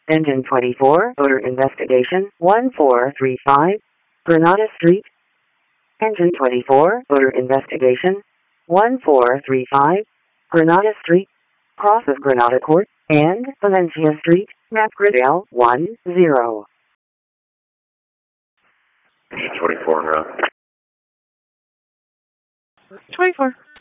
Engine 24, odor investigation, 1435, Granada Street. Engine 24, odor investigation, 1435, Granada Street, cross of Granada Court, and Valencia Street, Macgridale, 10. Engine 24 en route. 24.